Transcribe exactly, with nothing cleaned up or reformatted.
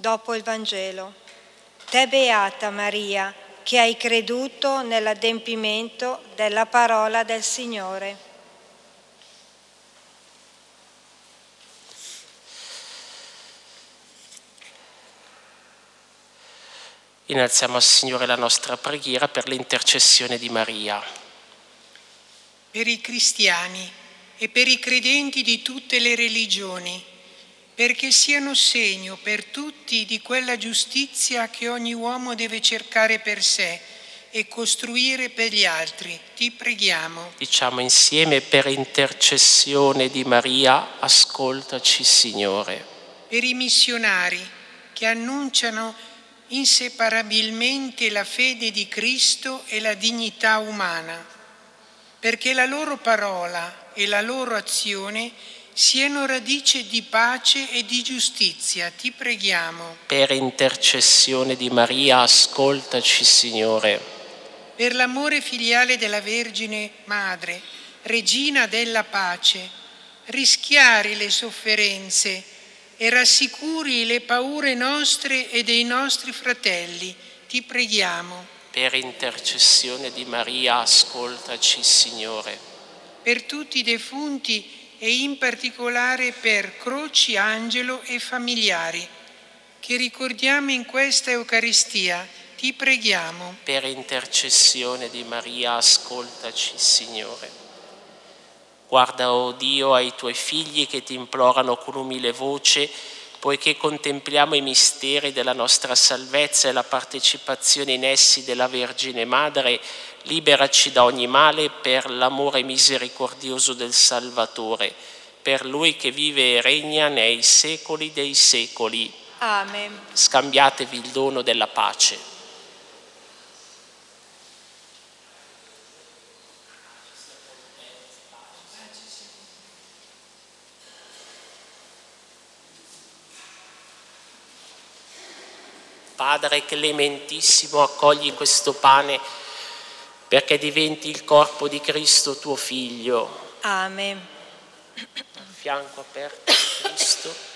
dopo il Vangelo. Te beata Maria, che hai creduto nell'adempimento della parola del Signore. Innalziamo al Signore la nostra preghiera per l'intercessione di Maria. Per i cristiani e per i credenti di tutte le religioni, perché siano segno per tutti di quella giustizia che ogni uomo deve cercare per sé e costruire per gli altri. Ti preghiamo. Diciamo insieme: per intercessione di Maria, ascoltaci, Signore. Per i missionari che annunciano inseparabilmente la fede di Cristo e la dignità umana, perché la loro parola e la loro azione siano radice di pace e di giustizia. Ti preghiamo. Per intercessione di Maria, ascoltaci, Signore. Per l'amore filiale della Vergine Madre, Regina della pace, rischiari le sofferenze e rassicuri le paure nostre e dei nostri fratelli. Ti preghiamo. Per intercessione di Maria, ascoltaci, Signore. Per tutti i defunti e in particolare per Croci, Angelo e familiari, che ricordiamo in questa Eucaristia, ti preghiamo. Per intercessione di Maria, ascoltaci, Signore. Guarda, o Dio, ai tuoi figli che ti implorano con umile voce, poiché contempliamo i misteri della nostra salvezza e la partecipazione in essi della Vergine Madre, liberaci da ogni male per l'amore misericordioso del Salvatore, per Lui che vive e regna nei secoli dei secoli. Amen. Scambiatevi il dono della pace. Padre clementissimo, accogli questo pane perché diventi il corpo di Cristo tuo Figlio. Amen. Fianco aperto di Cristo.